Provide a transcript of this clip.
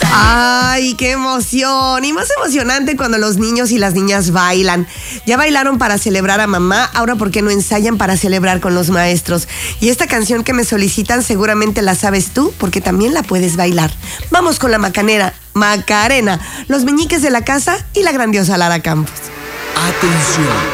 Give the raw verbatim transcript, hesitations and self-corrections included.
¡Ay, qué emoción! Y más emocionante cuando los niños y las niñas bailan. Ya bailaron para celebrar a mamá, ahora ¿por qué no ensayan para celebrar con los maestros? Y esta canción que me solicitan seguramente la sabes tú, porque también la puedes bailar. Vamos con la Macanera, Macarena, los meñiques de la casa y la grandiosa Lara Campos. Atención.